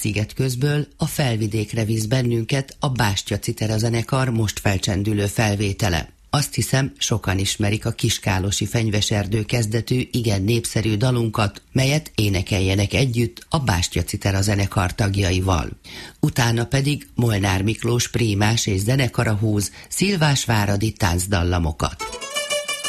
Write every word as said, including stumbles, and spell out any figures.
sziget közből a felvidékre visz bennünket a Bástya Citera zenekar most felcsendülő felvétele. Azt hiszem, sokan ismerik a Kiskálosi Fenyveserdő kezdetű, igen népszerű dalunkat, melyet énekeljenek együtt a Bástya Citera zenekar tagjaival. Utána pedig Molnár Miklós prímás és zenekara húz szilvásváradi táncdallamokat.